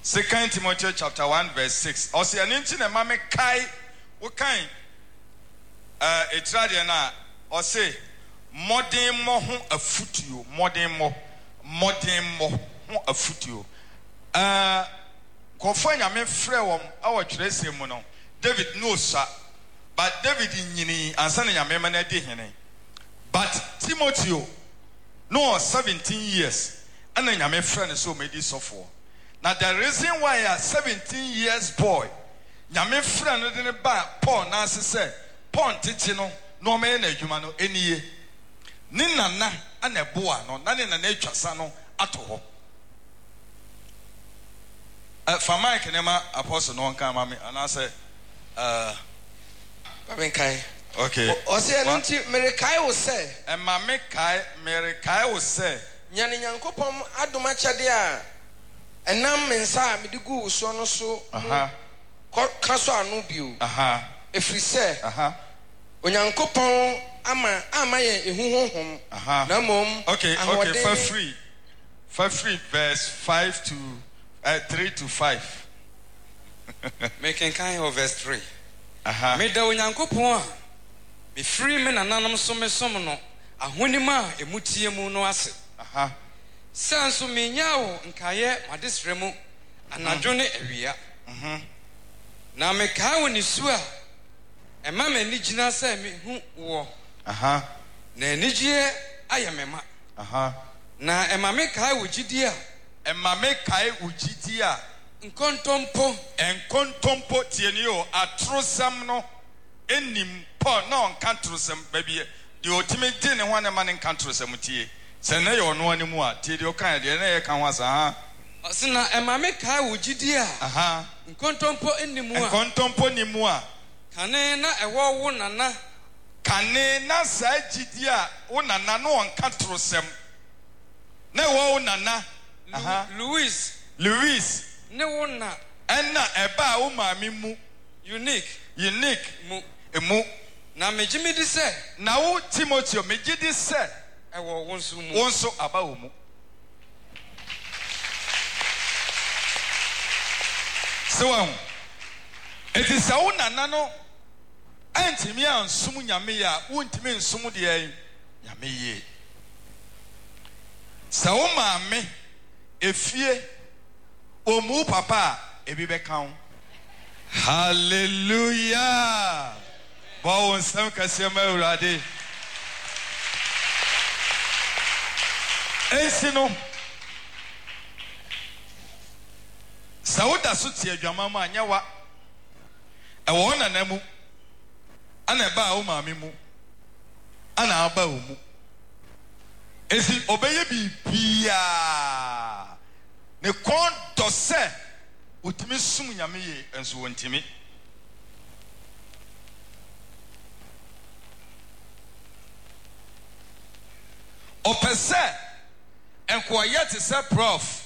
2 Timothy chapter 1 verse 6. Ose aninti na mame kai wo kan etrade na ose modern mo ho afutuo modern mo ho afutuo kofa nyame frɛ wom awo twerɛsɛ mu no David no sa but David nyini ansa na nyame ma na di hene but Timothy no 17 years and nyame frɛ ne so medi sɔfo. Now the reason why a 17 years boy nyame frɛ no de ne ba Paul na se Paul tete no me na adwuma no eniye ni nana ana boa no na ne nana atwasa no ato hɔ. For Mike nema apostle no kan ma me and I say kai okay o se nti merekai wo se e ma me kai merekai wo se nyane nyankopɔm adoma kyade a enam mensa me digu so no so ka so anu bio efri se onyankopɔn ama ye ehuhohom na mom okay for free verse 5 to 3 to 5 making kind of verse 3 me da onyankopɔn a me free me nananom so me som no ahonima a emutie mu no ase sanso me nyawo nkaye madesrɛ mu anadwo ne awia na me ka wo ni su a ema me ni gina sɛ me hu wo na enigye ayɛ me ma na ema me ka wo gidi a enkontompo tieni o atrosam no enim Paul na on kantrosam baby de otime di ne ho na ma ne kantrosam tie se na ye ono animu a tie de o kan de na ye kan wa sa osina ema me ka wo gidi a enkontompo nimu a kane na ewo wo nana kane na sa gidi a wo nana no on kantrosam na ewo wo nana Louis ne wona enna eba wo maami mu unique mu emu na megimi di se na wo Timothy megidi se ewo wonso mu wonso aba wo mu so it is a nana no antimi ansum nyame ya wontimi nsum de ai nyame ye sa wo maami efie omu papa ebi bekan hallelujah bawon sam kasema urade ensino sauda so tie adwama ma anyawa ewo na namu ana ba wo maami mu ana aba wo mu esi obeye bibia ne kondo se utimi sum nyame ye enso wontimi opese enkoye te se prof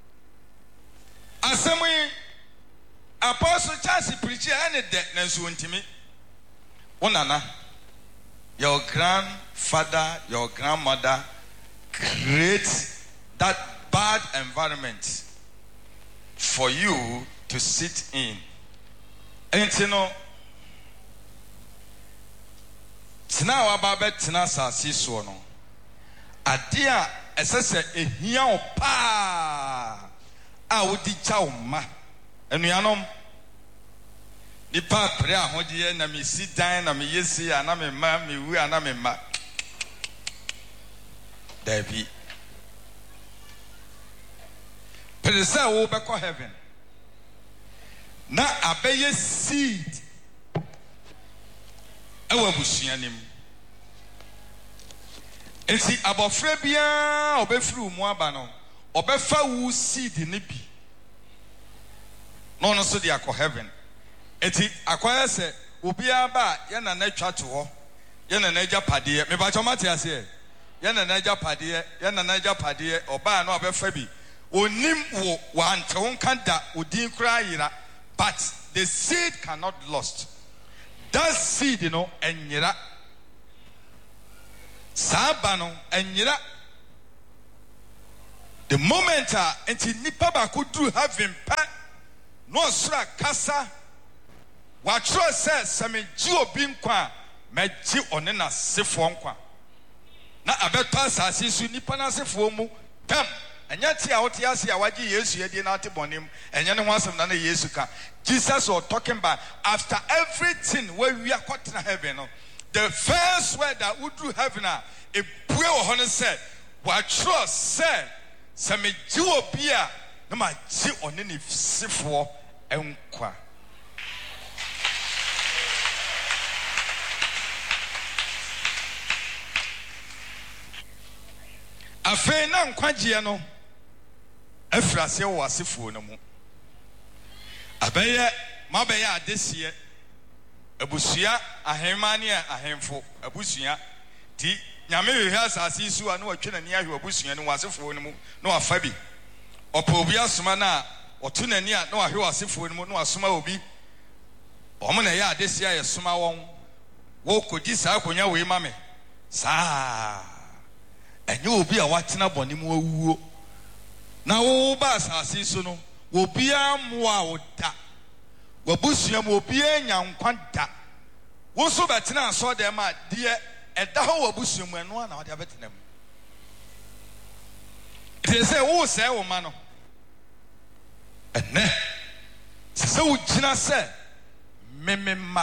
asemi apostle Charles preach any de enso wontimi wonana your grandfather your grandmother create that bad environment for you to sit in. And you know, tina wa ba tina sasi so no. Adia esese ehia opa a wodi cha oma. Enuanom nipa pre ahode na me si dan na me yesi ana me ma me wu ana me ma. David Presa wo be ko heaven na abeye seed ewa busuanim enti abofra bia obefru mu aba no obefa wu seed ne bi no so dia ko heaven enti akwaya se obi aba ye na na twa to ho ye na na agya pade me ba chomate ase ye na na agya pade oba no obefa bi onim wo wantewon kanda odin kura yira but the seed cannot lost that seed enyira saba no enyira The moment enti nipa ba ko duru heaven pa no sura kasa wa tro se semegye obi nkwa megye one na sefo nkwa na abeto asase su nipa na sefo mu tam anya ti a wote ase a wagye Yesu yedi na ate bonem enye ne ho asem na Yesu ka. Jesus was talking about after everything where we are caught in heaven. The first word that would do heaven a pray or said, what trust said, some Jew beer, no my Jew on any sifo and qua. A fair non quagiano, a frasio was a fool no more. Abaya mabaya this year abusia ahemania ahemfo abusia ti nyame hwehasa asisu anu atwena ni ahwe abusia no wasefo no mu no afabi opo obi asoma na otunani a no ahwe wasefo no mu no asoma obi omo na ya this year yesoma won wo kodi sa akonya we mame sa enye obi a watena bonim awuo na wo ba asisu no wobia moa oda wabusuam obia nyankwa da wo so betena so de ma de eda ho wabusuam eno na wode abetenam it say wo say wo ma no ene se wo gina se memema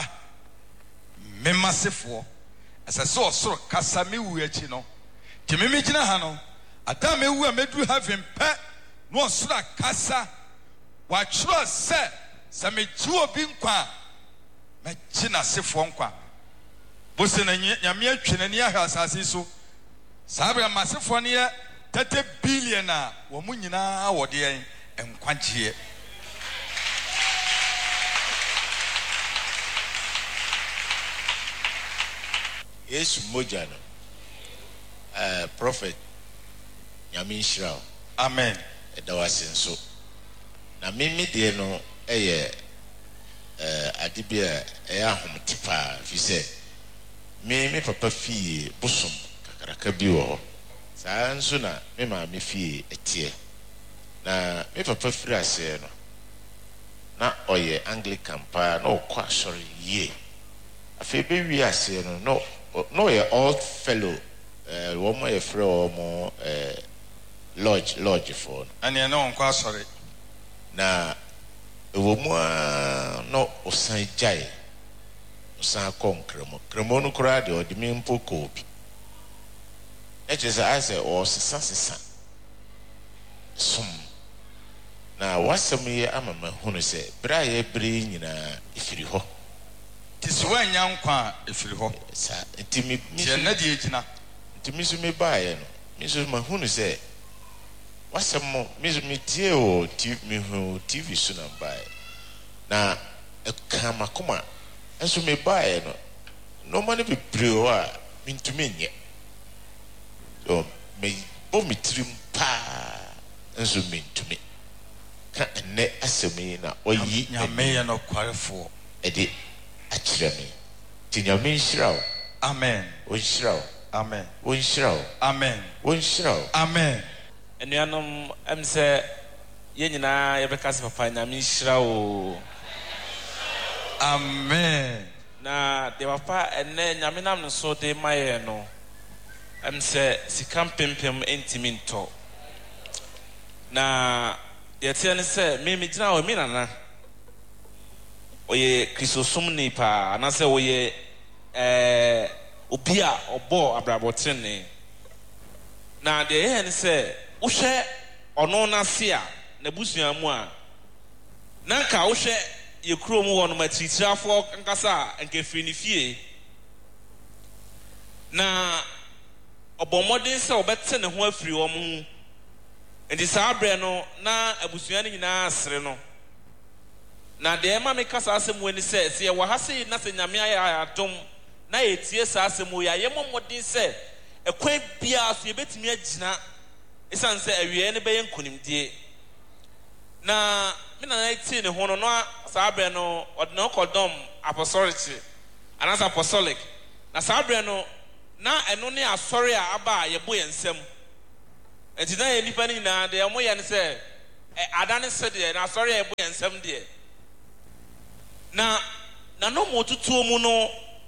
sefo ese so osoro kasa mewu achi no ti meme gina ha no adam ewu a medu heaven pe no osoro kasa wa tro se samegye obi nkwa megye na sefo nkwa bose na nyame atwene ne ahwa asase so sabra masefo ne ye 30 billion a wo mu nyina wode yen enkwagye Yesu moja no prophet nyame nhyira. Amen. Edawasenso na mimi de no adibia ahomtepa fi se me papa fie bosom kakaraka bi wo saa nso na me ma me fie etie na me papa firi ase no na oye Anglican pa na okwa sorry ye afi be wi ase no oye old fellow wo mo ye frɛ wo mo lodge for ani na okwa sorry na ewo mu no osan jai osan kremo no kura de odimi mpoko bi echesa ase o sisa sum na wasam ye amama hunu se bra ye bre nyina ifiri ho tisuwa nyankwa ifiri ho sa ntimi ye na de egina ntimi so me baaye no mi so ma hunu se wasamo mi tie o TV so na bae na kama kuma enso me bae no mani be breo a mintumi nye so me bo mitrim pa enso mintumi ka ne asemi na oyi nyame ye no kwarefo edi achirami ti nyame nhyirawo. Amen. O nhyirawo. Amen. O nhyirawo. Amen. O nhyirawo. Amen. Enuanom emse ye nyina ye beka se papa nyame nhyira o. Amen. Na de papa enne nyame nam no so de maye no emse sikam pempem entimi nto na ye tie ne se me gina o mi nana oye Kristosum ni pa anase oye obi a obo abrabotene na de ye ne se wohwe ono na se a na busua mu a nanka wohwe ye krom wo no matritirafo nkasa nke fie na obomodin se obete ne ho afiri wo mu enti saa bre no na abusua ne nyina asere no na de ma me kasa asem wani se ye wa ha se na se nyame aya adom na etie saa asem wo ya ye momodin se ekwan bia so ye betimi agina esan se awie ne beye nkonimdie na me na iti ne ho no saa bre no odno kodom apostolic anasa apostolic na saa bre no na eno ne asori a aba ye bo yensem enti na ye nipa ni na de mo ye ne se adane se de na sorry e bo ensem de na no mo tutuo mu no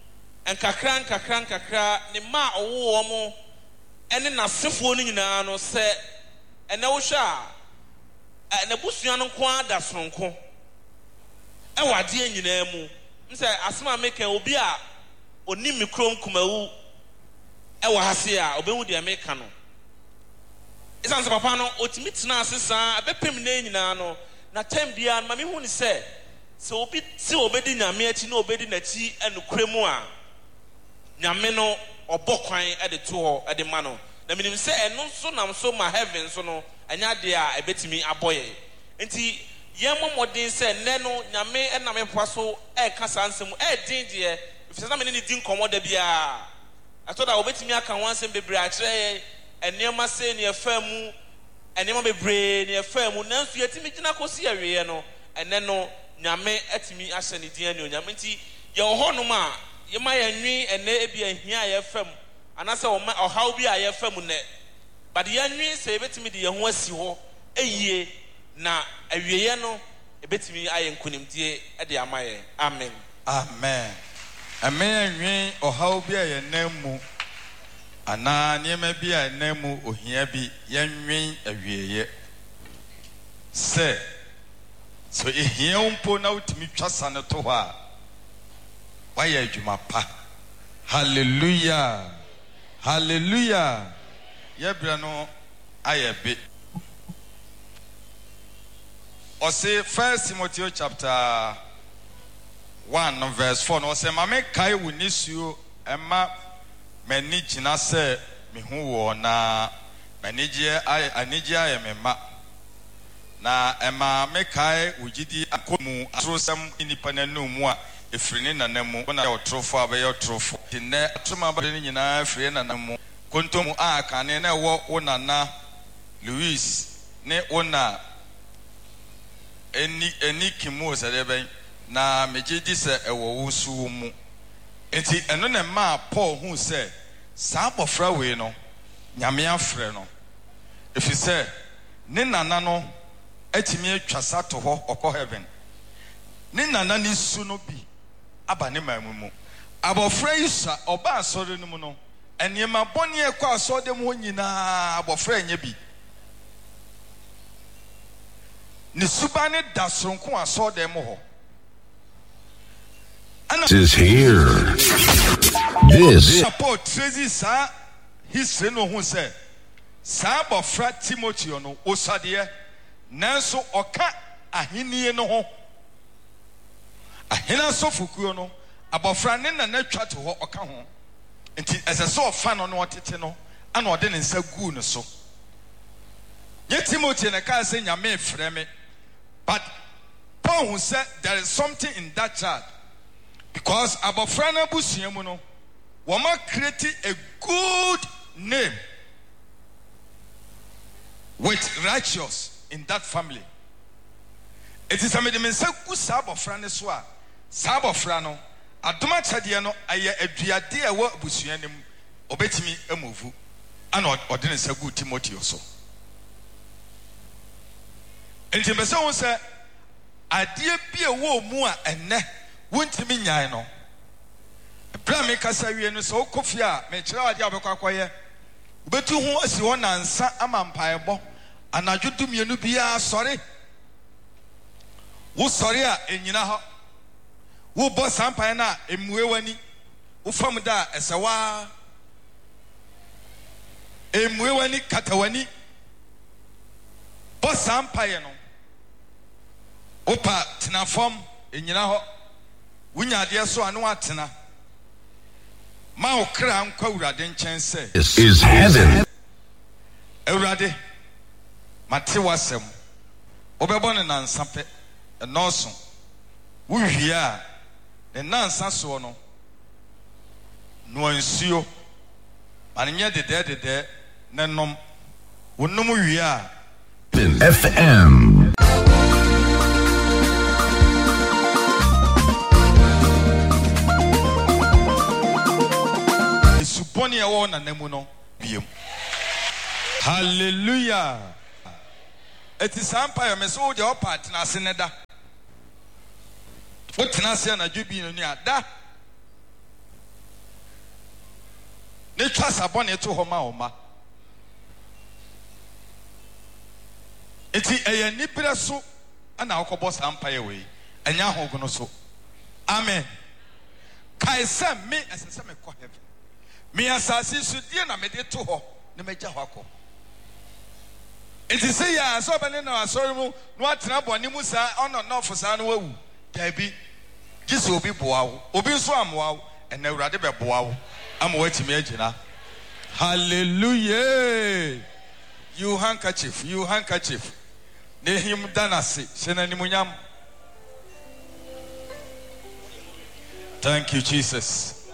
nkakra ne ma owo mo ene na sefo no nyina no se ene wo hwa a na busua no nko ada sonko e wade nyina mu mse asema meka obi a oni mikrom kumawu e wa hase a obehu de meka no isan se papa no otimi tena asesa abepem na nyina no na time bia no ma me hu ni se obi ti obedi nyame achi na obedi na chi enukremu a nyame no obokwan e de to ho e de ma no na minim se eno so nam so ma heaven so no anya de a ebetimi aboye enti yemo modin se ne no nyame e na me poa so e ka sansem e din de ifisa na me ni din komoda bia atoda obetimi aka wansem bebre a kire enema se ne afamu enema bebre ne afamu nanso yetimi gina kosi awie no ene no nyame atimi ahye ne din ani nyame nti ye ho no ma ye ma ye nwi ene ebi ahia ye fam anase o ma ohaw bi a ye fam ne but ye nwi se ebetimi de ye ho asi ho eyie na awieye no ebetimi aye nkunimdie e de amaye amen amen nwi ohaw bi a ye namu ana niema bi a namu ohia bi ye nwi awieye se so ehia umpo na utimi twasa ne to ho a waya adwuma pa hallelujah yebra no ayebe o say 1 Timothy chapter 1 verse 4 no say mame kai wunisuo ema mani gina se me hu wo na manije anije ayemema na ema mekai ugidi akomu atrosam inipa nanumu a efrine nanamu na otrofo abaye otrofo tinne atuma bade ni nyina efrine nanamu kontomu a kane na wo wonana Louis ne wona eni kimu sedeben na megidi se ewo wusu mu enti eno na ma Paul hu se sa bofra we no nyame afre no efise ne nana no etimi atwasa to ho okọ heaven ne nana ni su no bi aba ne mamumu abofra isa oba asore no mu no eniema boni ekọ asode mu nyina abofra nya bi ni suba ne da sonko asode mu ho is here. This support Tracy sa history no hu say sa abofra Timothy no osade nanso oka ahenie no ho ahena sofukuo no abofra ne na natwa to ho oka ho enti eseso ofa no no otete no ana ode ne nsa gu ne so ye Timothy ne ka say nyame frɛ me but Paul who said there is something in that child because abofra na busua mu no woma create a good name with righteous in that family. It is a medicine good sabofra ne so a sabofra no adoma chade no aye aduade a wo busuanim obetimi amovu ana odene sa good Timothy so enti bese won se ade bia wo mu a enne wontimi nyae no bra me kasa wie no so kofi a me kire ade abekọ akoye obetu ho asi ho nansa amampaebo anadwodum yenu bia sori wo sori a enyina ho wo bo sampan na emue wani wo fam da esewa emue wani katawani bo sampan no opa tena fam enyina ho wunya de so anu atena ma okra nkwa urade nchen se is heaven. Urade mate wasem obebo ne nansa pe enoso wuhia ne nansa so no no ansuo anenya dede ne nom wonum wia FM Suponi e wo na namu no biem Hallelujah. It is empire me so your partner seneda. What tenase na djubi no nia da. Ne twa sabone to homa oma. Eti eye nibere so ana akobo empire we. Enya hogono so. Amen. Kaisa me asese me ko heaven. Me asasi so die na me de to ho na me gya hwako. Eti say ya so bane na asori mu no atena bone mu sa ono no fo sa no wawu. Dabi gisi obi boa wo. Obi nso amoa wo. Ena urade be boa wo. Ama watimi agina. Hallelujah. You handkerchief. Ne him danase. Sena nimunyam. Thank you, Jesus.